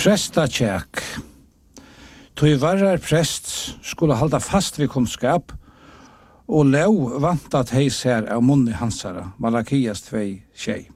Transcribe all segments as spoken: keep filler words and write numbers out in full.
Prestakjæk. Tøy varrar prest skulle halda fast vid kunnskap, og lov vant at heis her av munni hansara, Malakias tvei tjei.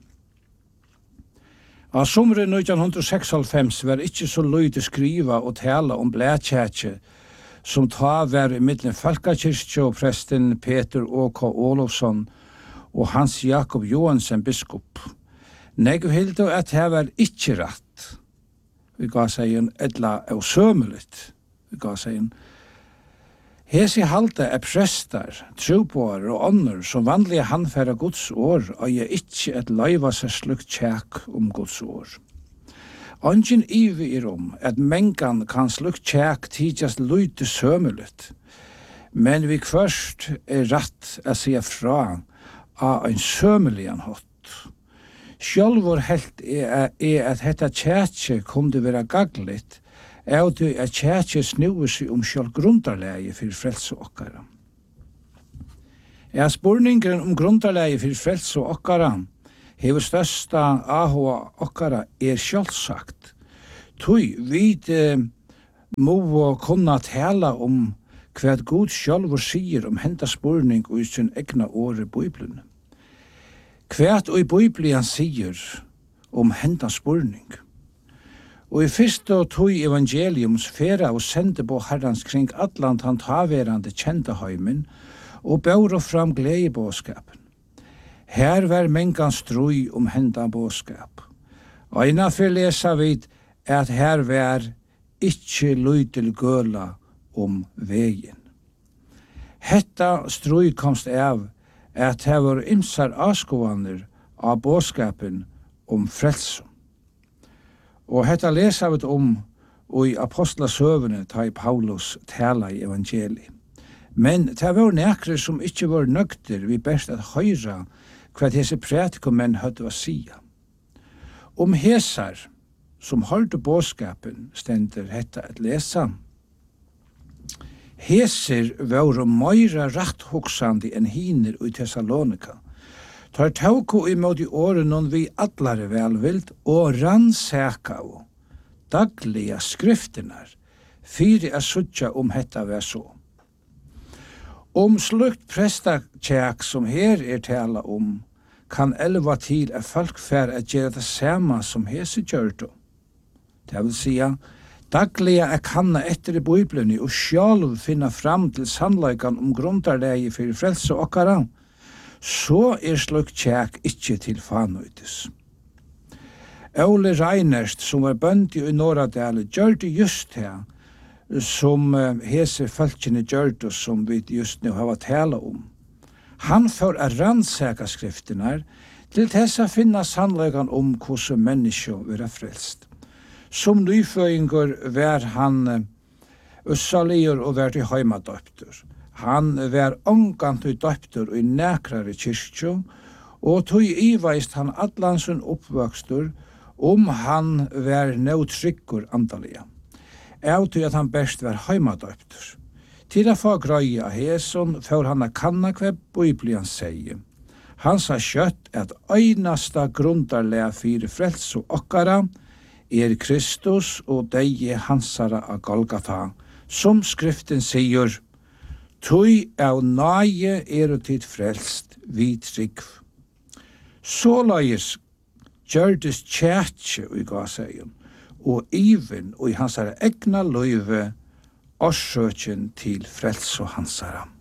Av somre nítjan seksoghálvfems var ikkje så løyde skriva og tala om blætjækje, som ta var i middelen Falkakirkje og presten Peter Å K Olofsson og Hans Jakob Johansen biskop. Negu hildu at her var ikkje ratt. Vi gav seg en edla og sømeligt. Vi gav seg en hesi halde er prestar, trupåar og ånder som vanlige handfæra Guds år, og jeg ikkje et leiva seg slukt tjekk om Guds år. Ongen ivi er om at mengan kan slukt tjekk tidjast luyte sømeligt, men vi først er ratt a sija fra av en sømeligan hot. Sjálvor helt er, er at hetta tjekje kunde vera gagligt, er det at tjekje snuer seg om sjálv grundarleie for frelse okkara. Er spurningen om grundarleie for frelse okkara hever størsta ahoa okkara er sjálvsagt. Tui vid eh, må kunna tala om hva Gud sjálvor sier om henta spurning og i sin egna åre Bibelen. Hva og i Bibelen sier om henta spurning. Og i fyrste og tog evangeliums fera og sende på herrans kring atlant han taverande kjenteheimen og bør fram gledebåskapen. Her var mengan strui om henta båskap. Og innanfor lesa vid at her var ikkje løydel gøla om vegen. Hetta strui komst av at her var imsar avskovaner av båskapen om frelsom. Og hetta lesa vi om og i apostlasøvene ta i Paulus tala i evangeliet. Men det var nekre som ikkje var nøgter vi best at høyra hva disse prætikomenn høyde å sia. Om hesar som hørte båskapen stender hetta at lesa. Heser var meira ratthoksandi enn hiner i Thessalonika. Tar tauko imot i åren vi allare velvild og rannsaka og dagliga skriftenar fyri a sutja om hetta vær så. Om slukt prestakjæk som her er tala om kan elva til at folk fær at gjøre det samme som hese gjørte. Det vil sija, dagliga er kanna etter i Bibelen og sjálv finna fram til sannleikan om grundarleie fyrir frelse okkara, så er slukt tjekk ikkje til fanøytis. Ole Reinerst, som var bøndi i Norradale, gjør det just her, som hese fölkjene gjør det, som vi just nu har tala om. Han får a rannsaka skriftenar til tessa finna sannleikan om hvordan menneskje vil frelst. Som nyføyngur var han ussalier og var til heimadøptur. Han var omgant i døptur og i nekrare kyrkjo, og tog iveist han atlansun oppvøkstur om han var neutrykkur andalega. Jeg tog at han best var heimadøptur. Til å få grøya heson får han a kanna hva Bibelen sier. Han sa kjøtt at øynasta grundarlega fyrir frelsu okkara er Kristus og deie hansara av Golgata, som skriften sier, «Tui av nage er og tid frelst vid trygg». Såleis gjørdes tjætje i gaseien, og even og i hansara egna løyve, orsøkjen til frels og hansara.